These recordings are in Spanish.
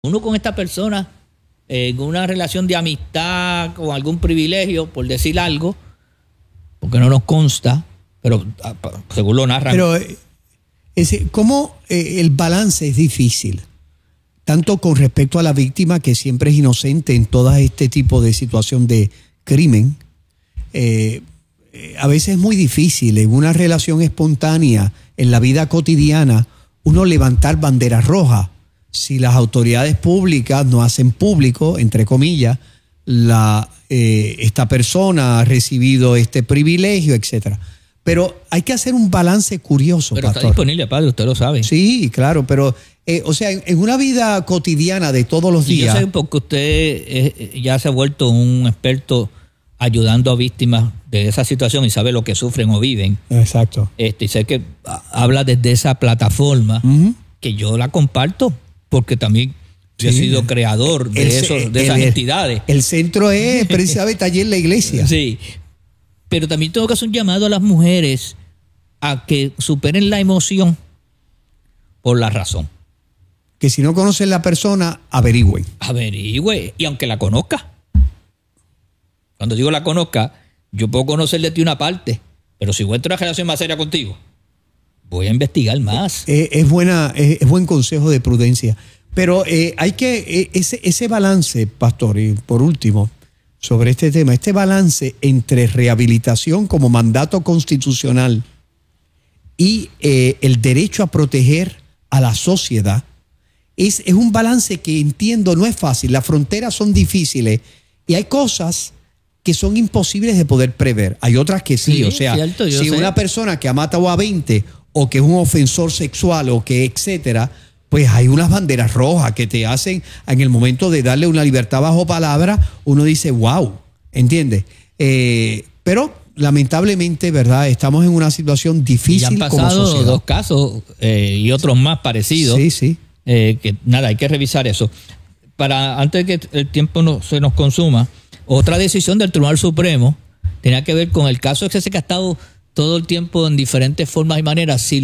uno con esta persona en una relación de amistad, con algún privilegio, por decir algo, porque no nos consta, pero según lo narran. Pero ¿cómo el balance es difícil? Tanto con respecto a la víctima, que siempre es inocente en todo este tipo de situación de crimen. A veces es muy difícil en una relación espontánea, en la vida cotidiana, uno levantar banderas rojas. Si las autoridades públicas no hacen público, entre comillas, esta persona ha recibido este privilegio, etcétera. Pero hay que hacer un balance curioso, pero pastor. Está disponible, padre, usted lo sabe. Sí, claro, pero o sea, en una vida cotidiana de todos los días. Yo sé porque usted ya se ha vuelto un experto ayudando a víctimas de esa situación y sabe lo que sufren o viven. Exacto. Y sé que habla desde esa plataforma, que yo la comparto, porque también yo he sido creador de esas entidades. El centro es precisamente allí en la iglesia. Sí, pero también tengo que hacer un llamado a las mujeres a que superen la emoción por la razón. Que si no conocen la persona, averigüen. Averigüe, y aunque la conozca. Cuando digo la conozca, yo puedo conocer de ti una parte, pero si encuentro una relación más seria contigo, voy a investigar más. Es buen consejo de prudencia. Pero hay que, ese balance, pastor, y por último, sobre este tema, este balance entre rehabilitación como mandato constitucional y el derecho a proteger a la sociedad, es un balance que entiendo no es fácil. Las fronteras son difíciles y hay cosas que son imposibles de poder prever. Hay otras que sí, o sea, cierto, si una persona que ha matado a 20 o que es un ofensor sexual o que etcétera, pues hay unas banderas rojas que te hacen en el momento de darle una libertad bajo palabra, uno dice, wow, ¿entiendes? Pero lamentablemente, ¿verdad? Estamos en una situación difícil como sociedad. Ya han pasado 2 casos y otros más parecidos. Sí, sí. Que nada, hay que revisar eso. Antes de que el tiempo se nos consuma, otra decisión del Tribunal Supremo tenía que ver con el caso ese que ha estado todo el tiempo en diferentes formas y maneras, si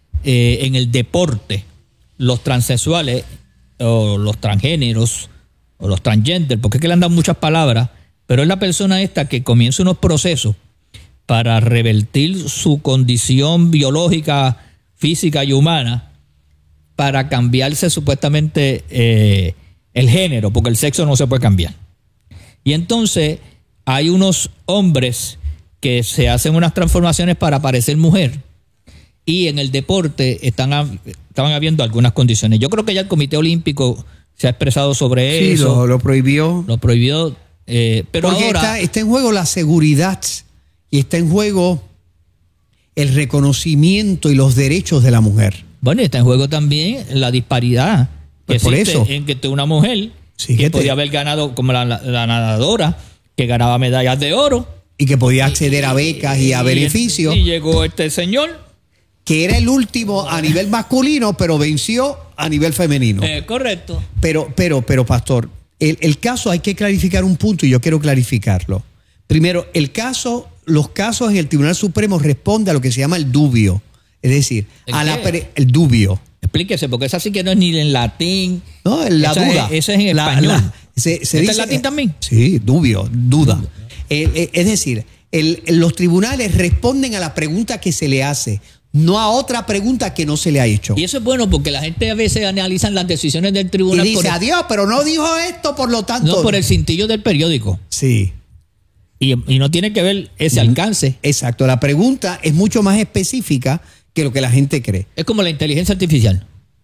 en el deporte, los transexuales o los transgéneros o los transgender, porque es que le han dado muchas palabras, pero es la persona esta que comienza unos procesos para revertir su condición biológica, física y humana, para cambiarse supuestamente el género, porque el sexo no se puede cambiar. Y entonces hay unos hombres que se hacen unas transformaciones para parecer mujer, y en el deporte estaban habiendo algunas condiciones. Yo creo que ya el Comité Olímpico se ha expresado sobre eso. Sí, lo prohibió. Lo prohibió, pero porque ahora está en juego la seguridad y está en juego el reconocimiento y los derechos de la mujer. Bueno, está en juego también la disparidad que pues por existe eso. en que una mujer sí, que podía haber ganado, como la nadadora, que ganaba medallas de oro. Y que podía acceder a becas y a beneficios. Y llegó este señor, que era el último a nivel masculino, pero venció a nivel femenino. Correcto. Pero pastor, el caso hay que clarificar un punto y yo quiero clarificarlo. Primero, los casos en el Tribunal Supremo responden a lo que se llama el dubio. Es decir, el dubio. Explíquese, porque esa sí que no es ni en latín. No, la duda. Esa es en español. ¿Se dice en latín también? Sí, duda. Es decir, los tribunales responden a la pregunta que se le hace, no a otra pregunta que no se le ha hecho. Y eso es bueno porque la gente a veces analiza las decisiones del tribunal. Y dice, adiós, pero no dijo esto, por lo tanto. No, por el cintillo del periódico. Sí. Y no tiene que ver ese alcance. Exacto, la pregunta es mucho más específica que lo que la gente cree. Es como la inteligencia artificial.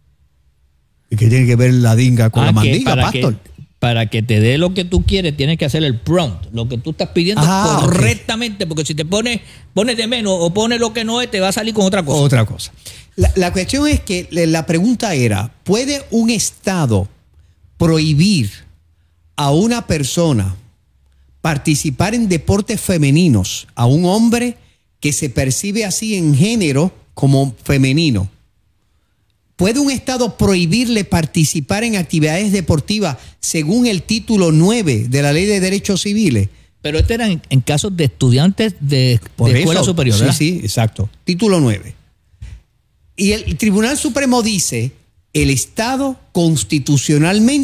¿Y qué tiene que ver la dinga con la mandiga, pastor? Para que te dé lo que tú quieres, tienes que hacer el prompt, lo que tú estás pidiendo correctamente, porque si te pones de menos o pones lo que no es, te va a salir con otra cosa. Otra cosa. La cuestión es que la pregunta era, ¿puede un Estado prohibir a una persona participar en deportes femeninos, a un hombre que se percibe así en género como femenino? ¿Puede un Estado prohibirle participar en actividades deportivas según el título 9 de la Ley de Derechos Civiles? Pero este era en casos de estudiantes de escuela superior, ¿verdad? Sí, exacto. Título 9. Y el Tribunal Supremo dice el Estado constitucionalmente